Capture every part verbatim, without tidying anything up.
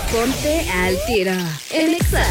Ponte al tiro en Exa.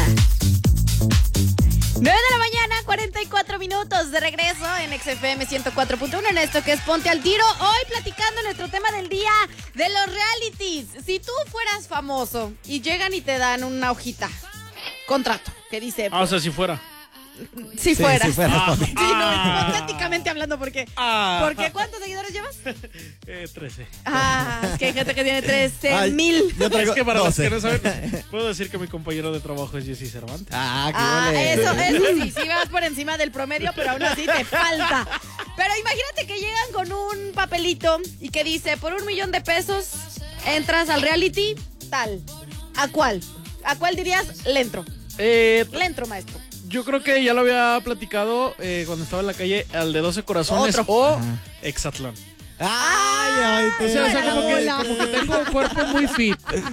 nueve de la mañana, cuarenta y cuatro minutos de regreso en X F M ciento cuatro punto uno en esto que es Ponte al Tiro. Hoy platicando nuestro tema del día de los realities. Si tú fueras famoso y llegan y te dan una hojita, contrato, que dice... Ah, o sea, si fuera. Si fueras. Si fueras Ah, papi. sí, no, hipotéticamente hablando, porque... Ah. Porque ¿cuántos seguidores llevas? Eh, trece. Ah, es que hay gente que tiene trece Ay, mil. Yo traigo Es que para doce. los que no saben, puedo decir que mi compañero de trabajo es Jesse Cervantes. Ah, qué Ah, ole. eso, eso sí, sí vas por encima del promedio, pero aún así te falta. Pero imagínate que llegan con un papelito y que dice, por un millón de pesos entras al reality, tal. ¿A cuál? ¿A cuál dirías? Le entro. Eh, Le entro, maestro. yo creo que ya lo había platicado eh, cuando estaba en la calle, al de doce corazones Otro. o Ajá. Exatlón. Ay, ay, O te... sea, o sea, como, que, Hola. como que tengo un cuerpo muy fit.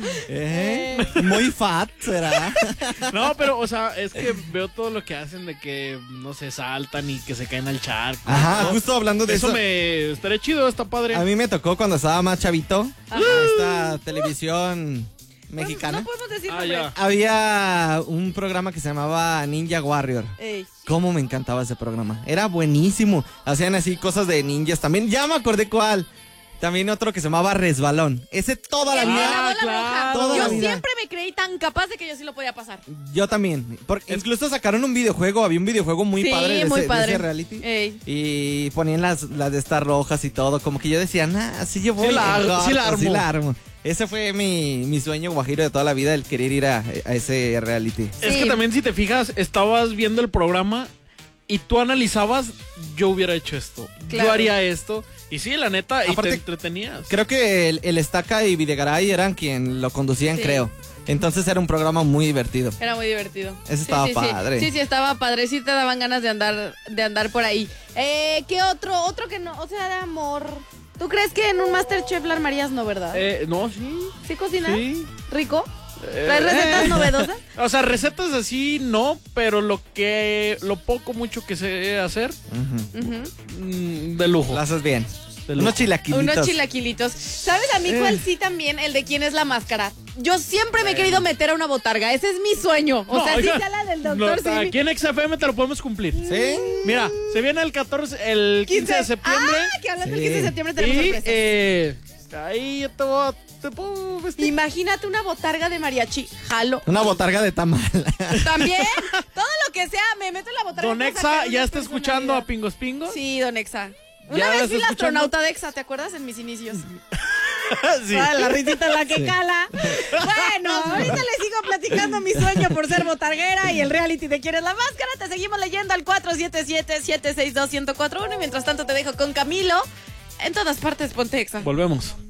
¿Eh? Muy fat, ¿será? No, pero, o sea, es que veo todo lo que hacen de que, no se saltan y que se caen al charco. Ajá, ¿no? justo hablando de Eso eso. me estaría chido, está padre. A mí me tocó cuando estaba más chavito. Esta televisión mexicana. No podemos decir Ah, nombre. ya. Había un programa que se llamaba Ninja Warrior. Ey. Cómo me encantaba ese programa. Era buenísimo. Hacían así cosas de ninjas también. Ya me acordé cuál. También otro que se llamaba Resbalón. Ese toda la El de vida. la bola claro. roja. Toda Yo la vida. siempre me creí tan capaz de que yo sí lo podía pasar. Yo también. Porque incluso sacaron un videojuego. Había un videojuego muy Sí, padre de, muy ese, de padre. ese reality. Ey. Y ponían las, las de estas rojas y todo. Como que yo decía, nah, sí yo voy. Sí la- en corto, sí la armo. sí la armo. Ese fue mi, mi sueño guajiro de toda la vida, el querer ir a, a ese reality. Es Sí. que también si te fijas, estabas viendo el programa y tú analizabas, yo hubiera hecho esto, Claro. yo haría esto. Y sí, la neta, y Aparte, te entretenías. Creo que el, el Estaca y Videgaray eran quien lo conducían, Sí. creo. Entonces era un programa muy divertido. Era muy divertido. Ese estaba sí, padre. Sí. sí, sí, estaba padre. Sí te daban ganas de andar, de andar por ahí. Eh, ¿qué otro? Otro que no, o sea, de amor. ¿Tú crees que en un Masterchef la armarías no, verdad? Eh, no, sí. ¿Sí cocinas? Sí. ¿Rico? Eh, ¿Traes recetas eh. novedosas? O sea, recetas así no, pero lo que, lo poco mucho que sé hacer, Ujú. Ujú. Mm, de lujo. Lo haces bien. De lujo. Unos chilaquilitos. Unos chilaquilitos. ¿Sabes a mí Eh. cuál sí también? El de quién es la máscara. Yo siempre me he querido meter a una botarga. Ese es mi sueño. O No, sea, sí oiga, sea la del no, doctor Simi. aquí en X F M te lo podemos cumplir. ¿Sí? Mira, se viene el catorce, el quince de septiembre. Ah, que hablando del Sí. quince de septiembre tenemos y sorpresas. eh, ahí yo te voy a, te puedo vestir. Imagínate una botarga de mariachi. Jalo. Una botarga de tamal. También, todo lo que sea, me meto en la botarga. Don para Exa sacar ya una está escuchando a personalidad. Pingos Pingos. Sí, Don Exa. ¿Ya Una la vez estás fui la escuchando? astronauta de Exa, ¿te acuerdas? En mis inicios. Sí. Ah, la risita en la que Sí. cala. Bueno, ahorita les sigo platicando mi sueño por ser botarguera y el reality de ¿Quién es la máscara? Te seguimos leyendo al cuatro siete siete, siete seis dos, uno cuatro uno y mientras tanto te dejo con Camilo. En todas partes, ponte Exa. Volvemos.